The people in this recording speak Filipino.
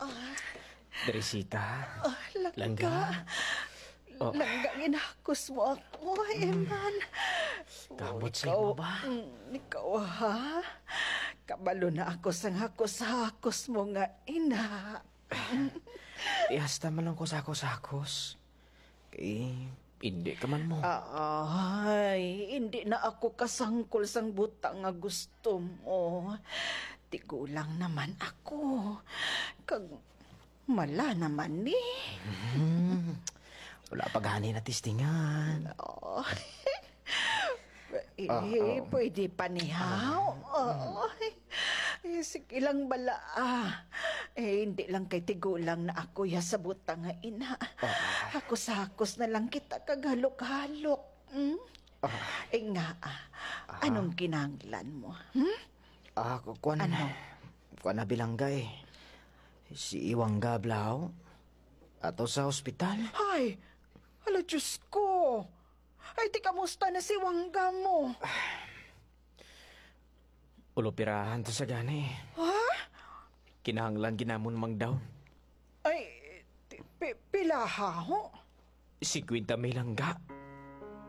Teresita. Langga. Oh. Langga, ginakos mo ako, Eman. Kamot sa imo ba? Ikaw, ha? Kabalo na ako sa hakos-hakos mo nga, ina. Ihasta man lang ko sakos-sakos. Hindi ka man mo. Ay, hindi na ako kasangkol sang butang nga gusto mo. Tigulang naman ako. Kag mala naman ni. Wala pa gani na tistingan. Oh. Pwede pa nihaw. Sige lang bala. Hindi lang kay tigulang na ako ya sa butang nga ina. Hakos-hakos na lang kita kaghalok-halok. Anong kinanglan mo? Kuan Ano? Kuan na bilanggay. Si Iwang Gablaw. Ato sa ospital. Ay, hala Diyos ko. Ay, di kamusta na si Wangga mo? Ulopirahan to sa gani. Ha? Kinahanglan ginamon mang daw. Ay, pilaha ho? 50 may langga.